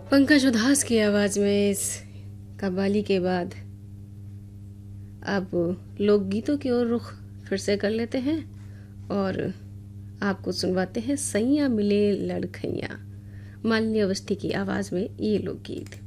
पंकज उधास की आवाज में इस कव्वाली के बाद अब लोकगीतों की ओर रुख फिर से कर लेते हैं और आपको सुनवाते हैं सैया मिले लड़खैया। मालिनी अवस्थी की आवाज में ये लोकगीत।